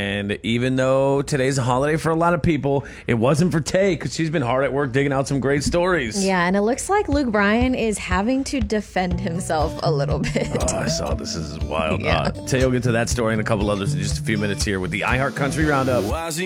And even though today's a holiday for a lot of people, it wasn't for Tay because she's been hard at work digging out some great stories. Yeah, and it looks like Luke Bryan is having to defend himself a little bit. Oh, I saw this. This is wild. Yeah. Tay will get to that story and a couple others in just a few minutes here with the iHeart Country Roundup.